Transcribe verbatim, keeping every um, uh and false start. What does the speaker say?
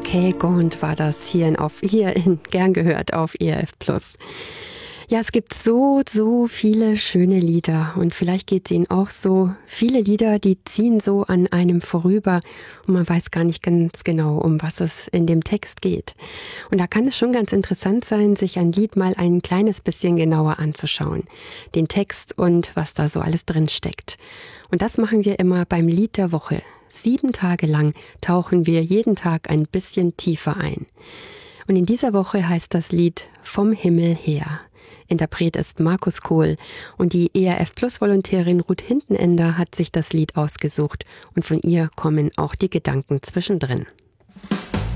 Kay Gaunt war das hier in, auf, hier in Gern gehört auf E R F Plus. Ja, es gibt so, so viele schöne Lieder und vielleicht geht es Ihnen auch so. Viele Lieder, die ziehen so an einem vorüber und man weiß gar nicht ganz genau, um was es in dem Text geht. Und da kann es schon ganz interessant sein, sich ein Lied mal ein kleines bisschen genauer anzuschauen. Den Text und was da so alles drin steckt. Und das machen wir immer beim Lied der Woche. Sieben Tage lang tauchen wir jeden Tag ein bisschen tiefer ein. Und in dieser Woche heißt das Lied Vom Himmel her. Interpret ist Markus Kohl und die E R F Plus Volontärin Ruth Hintenender hat sich das Lied ausgesucht und von ihr kommen auch die Gedanken zwischendrin.